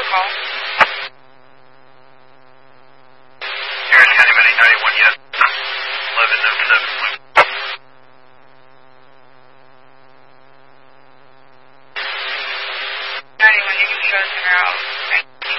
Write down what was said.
call. Harris County Medic 91, yes. 1107. 91, you can show us in our office.